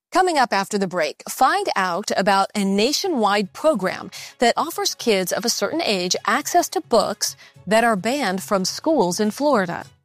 Coming up after the break, find out about a nationwide program that offers kids of a certain age access to books that are banned from schools in Florida.